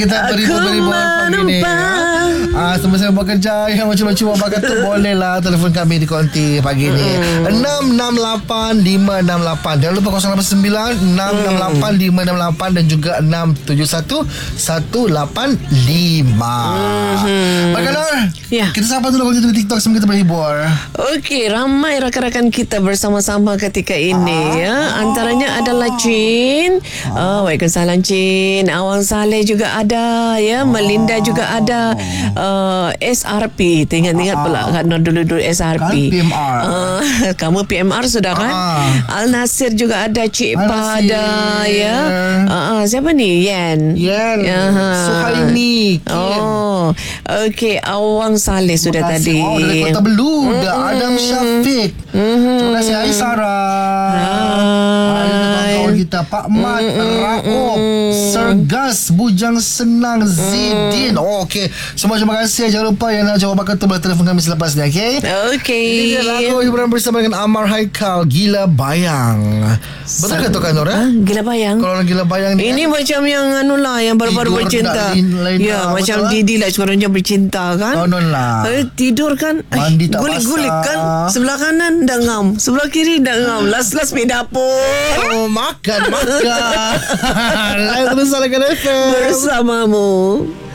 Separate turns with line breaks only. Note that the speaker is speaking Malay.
kita beribu-beribu pagi ni. Semasa bekerja yang macam-macam abang kata boleh lah telefon kami di konti pagi ni 668-568. Jangan lupa 089-668-568 dan juga 671-185. Baik Nur, kita sapa dulu kalau kita di TikTok sebelum kita berhibur.
Okey, ramai rakan-rakan kita bersama-sama ketika ini antaranya adalah Chin. Waalaikumsalam Chin. Awang Saleh juga ada ya. Melinda juga ada. SRP. Ingat pula kan dulu SRP.
Kan PMR.
Kamu PMR sudah kan? Al Nasir juga ada. Cik Pa ada ya. Siapa ni? Yen.
Suhaimi.
Okey, Awang Saleh sudah tadi.
Dari Kota Belu. Adam Syafiq. Terima kasih Aisara. Kawan kita Pak Mat, Raob, Sergas, Bujang Senang, Zidin. Okey, semua terima kasih. Jangan lupa yang nak jawab bakal tu boleh telefon kami selepas ni. Okey. Ini dia lagu hiburan bersama dengan Amar Haikal, Gila Bayang. Betul ke tu kan Nur?
Gila Bayang.
Kalau orang Gila Bayang ni
ini macam yang anulah yang baru-baru bercinta. Macam Didi lah sekurangnya bercinta kan.
lah.
Tidur kan,
mandi tak
gulik-gulik kan. Sebelah kanan dah ngam, sebelah kiri dah ngam. Last pergi dapur.
Makan. Lain terus Salakan FM
bersamamu.